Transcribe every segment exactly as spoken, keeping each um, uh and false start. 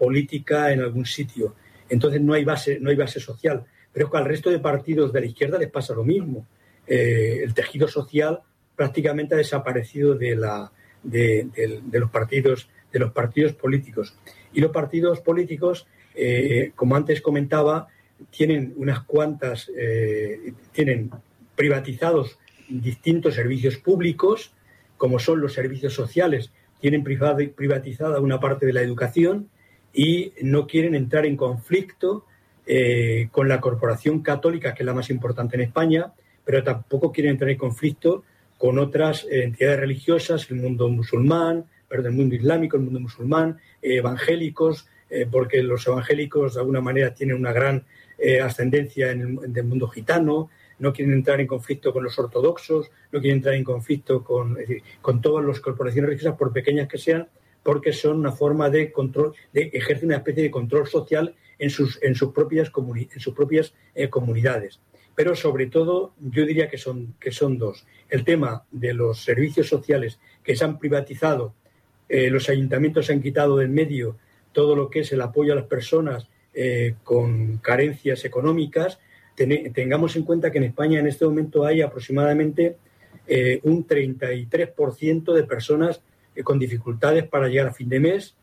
política en algún sitio. Entonces no hay base, no hay base social. Pero es que al resto de partidos de la izquierda les pasa lo mismo. Eh, el tejido social prácticamente ha desaparecido de, la, de, de, de los partidos, de los partidos políticos. Y los partidos políticos, eh, como antes comentaba, tienen unas cuantas, eh, tienen privatizados distintos servicios públicos, como son los servicios sociales, tienen privatizada una parte de la educación y no quieren entrar en conflicto eh, con la Corporación Católica, que es la más importante en España, pero tampoco quieren entrar en conflicto con otras eh, entidades religiosas, el mundo musulmán, perdón, el mundo islámico, el mundo musulmán, eh, evangélicos, eh, porque los evangélicos de alguna manera tienen una gran eh, ascendencia en el, en el mundo gitano, no quieren entrar en conflicto con los ortodoxos, no quieren entrar en conflicto con, es decir, con todas las corporaciones religiosas, por pequeñas que sean, porque son una forma de control, de ejercer una especie de control social en sus, en sus propias, comuni- en sus propias eh, comunidades. Pero sobre todo yo diría que son, que son dos. El tema de los servicios sociales que se han privatizado, eh, los ayuntamientos se han quitado del medio todo lo que es el apoyo a las personas eh, con carencias económicas. Ten, tengamos en cuenta que en España en este momento hay aproximadamente eh, un treinta y tres por ciento de personas eh, con dificultades para llegar a fin de mes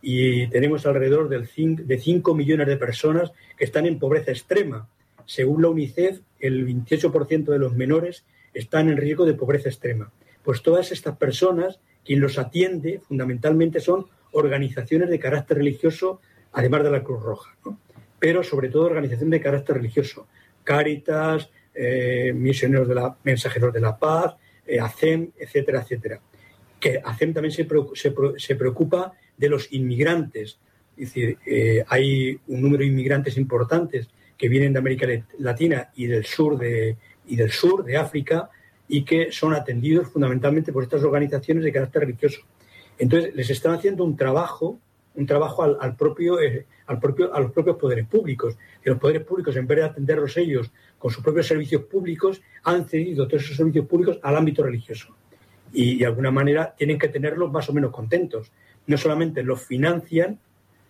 y tenemos alrededor del cinco, de cinco millones de personas que están en pobreza extrema. Según la UNICEF, el veintiocho por ciento de los menores están en riesgo de pobreza extrema. Pues todas estas personas, quien los atiende fundamentalmente son organizaciones de carácter religioso, además de la Cruz Roja, ¿no? Pero sobre todo organizaciones de carácter religioso. Cáritas, eh, misioneros de la, mensajeros de la paz, eh, ACEM, etcétera, etcétera. Que ACEM también se, se, se preocupa de los inmigrantes. Es decir, eh, hay un número de inmigrantes importantes que vienen de América Latina y del sur de, y del sur de África y que son atendidos fundamentalmente por estas organizaciones de carácter religioso. Entonces, les están haciendo un trabajo, un trabajo al, al propio, eh, al propio, a los propios poderes públicos. Y los poderes públicos, en vez de atenderlos ellos con sus propios servicios públicos, han cedido todos esos servicios públicos al ámbito religioso. Y de alguna manera tienen que tenerlos más o menos contentos. No solamente los financian,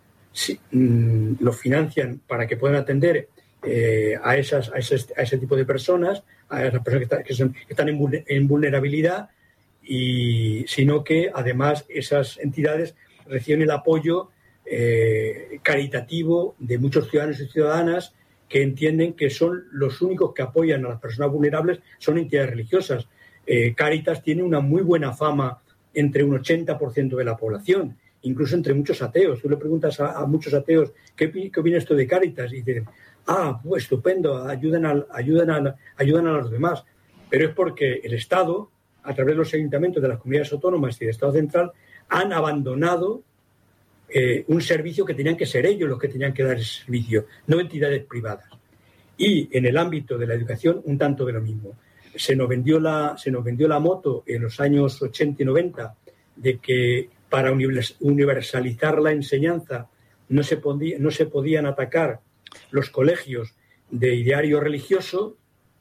sí, mmm, los financian para que puedan atender eh, a, esas, a, ese, a ese tipo de personas, a esas personas que, está, que, son, que están en, en vulnerabilidad, y sino que además esas entidades reciben el apoyo eh, caritativo de muchos ciudadanos y ciudadanas que entienden que son los únicos que apoyan a las personas vulnerables, son entidades religiosas. Eh, Cáritas tiene una muy buena fama entre un ochenta por ciento de la población, incluso entre muchos ateos. Tú le preguntas a, a muchos ateos, ¿qué, qué opina esto de Cáritas? Y dicen, ah, pues estupendo, ayudan a, ayudan, a, ayudan a los demás. Pero es porque el Estado, a través de los ayuntamientos de las comunidades autónomas y del Estado central, han abandonado eh, un servicio que tenían que ser ellos los que tenían que dar ese servicio, no entidades privadas. Y en el ámbito de la educación, un tanto de lo mismo. Se nos vendió la, se nos vendió la moto en los años ochenta y noventa de que para universalizar la enseñanza no se, podía, no se podían atacar los colegios de ideario religioso,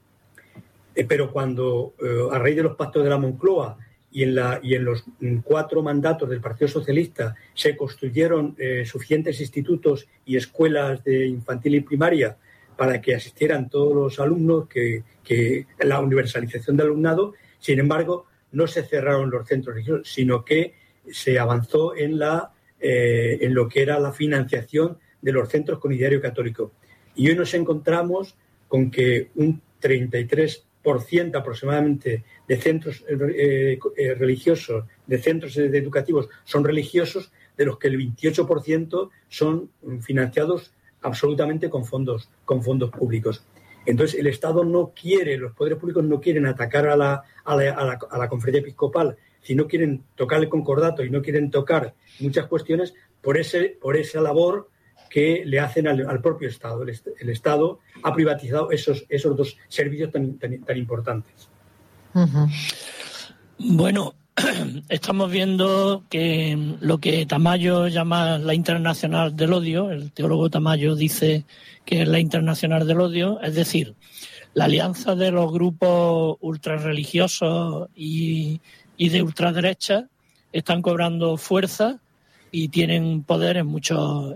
eh, pero cuando eh, a raíz de los pactos de la Moncloa y en, la, y en los cuatro mandatos del Partido Socialista se construyeron eh, suficientes institutos y escuelas de infantil y primaria para que asistieran todos los alumnos, que, que la universalización del alumnado, sin embargo, no se cerraron los centros religiosos, sino que se avanzó en, la, eh, en lo que era la financiación de los centros con ideario católico. Y hoy nos encontramos con que un treinta y tres por ciento aproximadamente de centros eh, eh, religiosos, de centros educativos son religiosos, de los que el veintiocho por ciento son financiados absolutamente con fondos, con fondos públicos. Entonces, el Estado no quiere, los poderes públicos no quieren atacar a la, a la, a la, a la conferencia episcopal, si no quieren tocar el concordato y no quieren tocar muchas cuestiones por, ese, por esa labor que le hacen al, al propio Estado. El, el Estado ha privatizado esos, esos dos servicios tan, tan, tan importantes. Uh-huh. Bueno, estamos viendo que lo que Tamayo llama la internacional del odio, el teólogo Tamayo dice que es la internacional del odio, es decir, la alianza de los grupos ultrarreligiosos y, y de ultraderecha están cobrando fuerza y tienen poder en muchos